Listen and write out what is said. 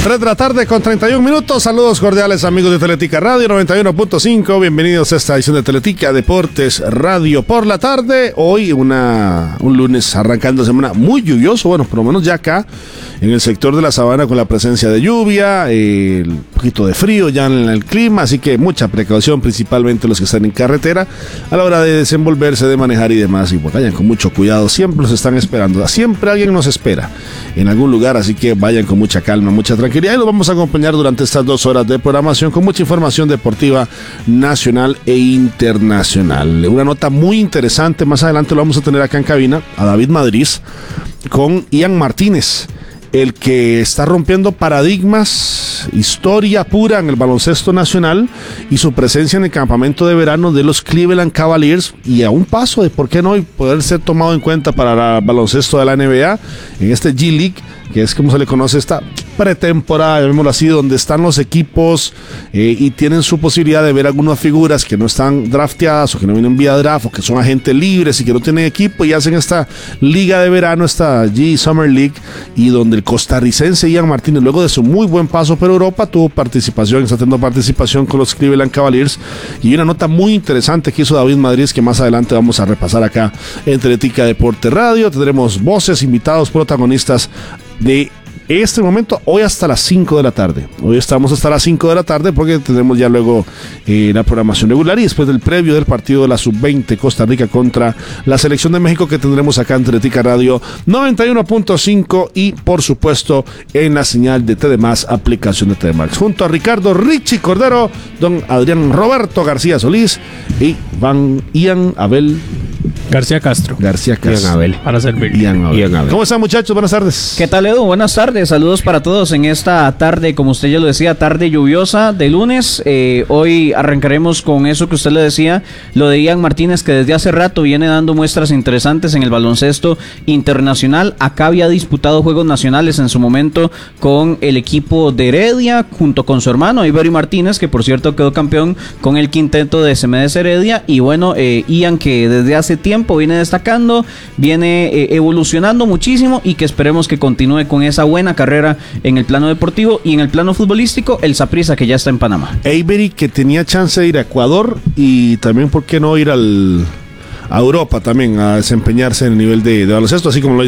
3 de la tarde con 31 minutos. Saludos cordiales amigos de Teletica Radio 91.5. Bienvenidos a esta edición de Teletica Deportes Radio por la tarde. Hoy un lunes arrancando semana muy lluvioso. Bueno, por lo menos ya acá en el sector de la sabana con la presencia de lluvia, un poquito de frío ya en el clima. Así que mucha precaución, principalmente los que están en carretera a la hora de desenvolverse, de manejar y demás. Y pues vayan con mucho cuidado. Siempre los están esperando. Siempre alguien nos espera en algún lugar. Así que vayan con mucha calma, mucha tranquilidad. Y los vamos a acompañar durante estas 2 horas de programación con mucha información deportiva nacional e internacional. Una nota muy interesante, más adelante lo vamos a tener acá en cabina, a David Madrid, con Ian Martínez, el que está rompiendo paradigmas, historia pura en el baloncesto nacional y su presencia en el campamento de verano de los Cleveland Cavaliers y a un paso de por qué no poder ser tomado en cuenta para el baloncesto de la NBA en este G-League, que es como se le conoce esta pretemporada, llamémoslo así, donde están los equipos y tienen su posibilidad de ver algunas figuras que no están drafteadas o que no vienen vía draft o que son agentes libres y que no tienen equipo y hacen esta liga de verano, esta G Summer League, y donde el costarricense Ian Martínez, luego de su muy buen paso por Europa, tuvo participación, está teniendo participación con los Cleveland Cavaliers. Y una nota muy interesante que hizo David Madrid, que más adelante vamos a repasar acá en Teletica Deporte Radio. Tendremos voces, invitados, protagonistas de este momento, hoy hasta las 5 de la tarde. Hoy estamos hasta las 5 de la tarde porque tendremos ya luego la programación regular y después del previo del partido de la Sub-20 Costa Rica contra la Selección de México, que tendremos acá en Teletica Radio 91.5 y por supuesto en la señal de TDMás, aplicación de TDMás, junto a Ricardo Richie Cordero, don Adrián Roberto García Solís y Van Ian Abel García Castro. Ian Abel. Para servir. Ian Abel. ¿Cómo están, muchachos? Buenas tardes. ¿Qué tal, Edu? Buenas tardes. Saludos para todos en esta tarde, como usted ya lo decía, tarde lluviosa de lunes. Hoy arrancaremos con eso que usted le decía, lo de Ian Martínez, que desde hace rato viene dando muestras interesantes en el baloncesto internacional. Acá había disputado juegos nacionales en su momento con el equipo de Heredia, junto con su hermano Ibery Martínez, que por cierto quedó campeón con el quinteto de CMDS Heredia. Y bueno, Ian, que desde hace tiempo viene destacando, viene evolucionando muchísimo y que esperemos que continúe con esa buena carrera en el plano deportivo y en el plano futbolístico, el Saprissa, que ya está en Panamá. Avery, que tenía chance de ir a Ecuador y también, ¿por qué no ir a Europa también a desempeñarse en el nivel de baloncesto, así como lo